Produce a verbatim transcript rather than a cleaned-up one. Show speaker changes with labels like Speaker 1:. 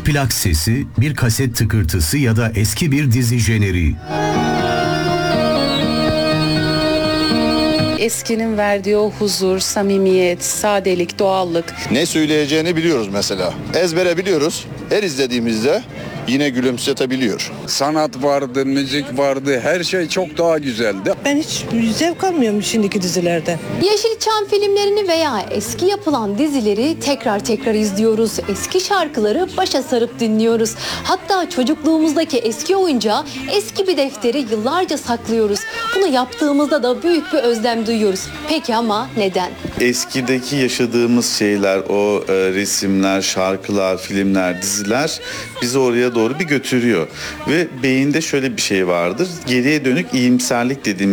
Speaker 1: plak sesi, bir kaset tıkırtısı ya da eski bir dizi jeneriği.
Speaker 2: Eskinin verdiği o huzur, samimiyet, sadelik, doğallık.
Speaker 3: Ne söyleyeceğini biliyoruz mesela. Ezbere biliyoruz. Her izlediğimizde yine gülümsetebiliyor.
Speaker 4: Sanat vardı, müzik vardı, her şey çok daha güzeldi.
Speaker 5: Ben hiç zevk almıyorum şimdiki dizilerden.
Speaker 6: Yeşilçam filmlerini veya eski yapılan dizileri tekrar tekrar izliyoruz. Eski şarkıları başa sarıp dinliyoruz. Hatta çocukluğumuzdaki eski oyuncağı, eski bir defteri yıllarca saklıyoruz. Bunu yaptığımızda da büyük bir özlem duyuyoruz. Peki ama neden?
Speaker 7: Eskideki yaşadığımız şeyler, o e, resimler, şarkılar, filmler, diziler bizi oraya doğru bir götürüyor. Ve beyinde şöyle bir şey vardır. Geriye dönük iyimserlik dediğimiz